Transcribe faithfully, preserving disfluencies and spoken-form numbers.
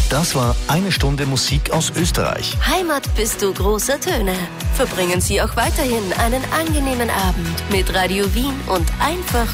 Das war eine Stunde Musik aus Österreich. Heimat bist du großer Töne. Verbringen Sie auch weiterhin einen angenehmen Abend mit Radio Wien und einfach